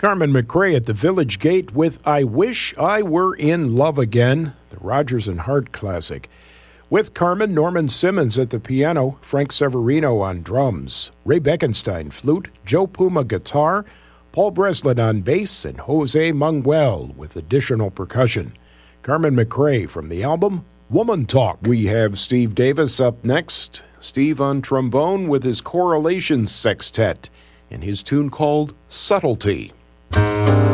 Carmen McRae at the Village Gate with I Wish I Were in Love Again, the Rodgers and Hart classic. With Carmen, Norman Simmons at the piano, Frank Severino on drums, Ray Beckenstein flute, Joe Puma guitar, Paul Breslin on bass, and Jose Manuel with additional percussion. Carmen McRae from the album Woman Talk. We have Steve Davis up next. Steve on trombone with his Correlation Sextet and his tune called Subtlety.